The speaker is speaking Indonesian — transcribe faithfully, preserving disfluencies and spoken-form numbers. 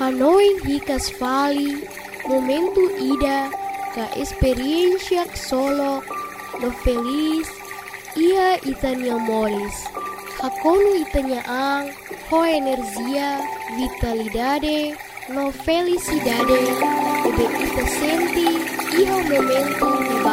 Anoin hikas fali, momento ida, ka experiencia solo, no feliz, ia itania moris. Hakonu itania ang, ho energia, vitalidade, no felicidade, ebe ita senti, iho momento